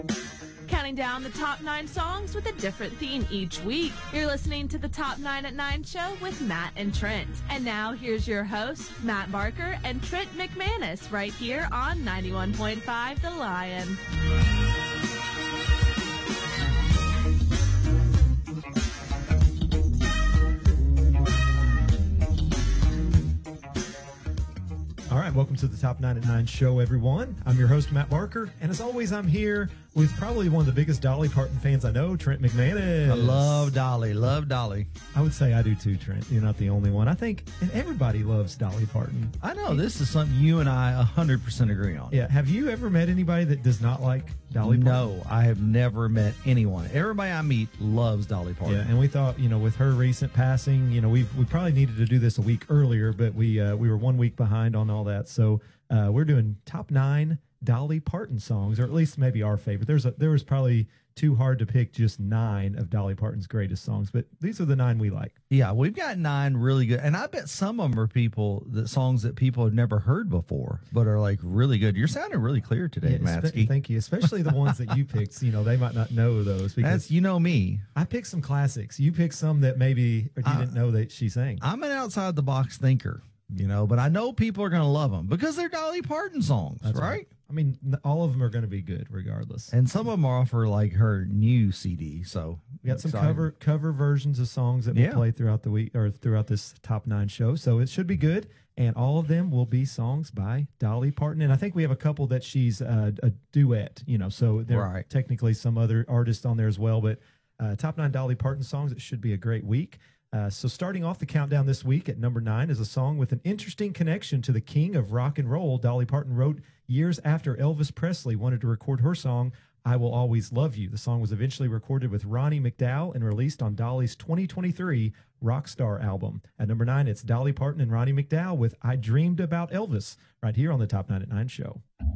Counting down the top 9 songs with a different theme each week. You're listening to the Top 9 at 9 show with Matt and Trent. And now here's your hosts, Matt Barker and Trent McManus, right here on 91.5 The Lion. All right, welcome to the Top 9 at 9 show, everyone. I'm your host, Matt Barker, and as always, I'm here with probably one of the biggest Dolly Parton fans I know, Trent McManus. I love Dolly, love Dolly. I would say I do too, Trent. You're not the only one. I think everybody loves Dolly Parton. I know, this is something you and I 100% agree on. Yeah, have you ever met anybody that does not like Dolly Parton? No, I have never met anyone. Everybody I meet loves Dolly Parton. Yeah, and we thought, with her recent passing, we probably needed to do this a week earlier, but we were 1 week behind on all that. So we're doing top 9 Dolly Parton songs, or at least maybe our favorite. There was probably too hard to pick just 9 of Dolly Parton's greatest songs, but these are the 9 we like. Yeah, we've got 9 really good, and I bet some of them are songs that people have never heard before, but are like really good. You're sounding really clear today, Matsky. Thank you, especially the ones that you picked. They might not know those because that's me. I picked some classics. You picked some that maybe you didn't know that she sang. I'm an outside the box thinker. But I know people are going to love them because they're Dolly Parton songs, right? I mean, all of them are going to be good regardless. And some of them are off her new CD. So we got some cover versions of songs that we'll play throughout the week or throughout this top 9 show. So it should be good. And all of them will be songs by Dolly Parton. And I think we have a couple that she's a duet, so there are technically some other artists on there as well. But top 9 Dolly Parton songs, it should be a great week. So starting off the countdown this week at number 9 is a song with an interesting connection to the king of rock and roll. Dolly Parton wrote years after Elvis Presley wanted to record her song, I Will Always Love You. The song was eventually recorded with Ronnie McDowell and released on Dolly's 2023 Rockstar album. At number 9, it's Dolly Parton and Ronnie McDowell with I Dreamed About Elvis, right here on the Top 9 at 9 show.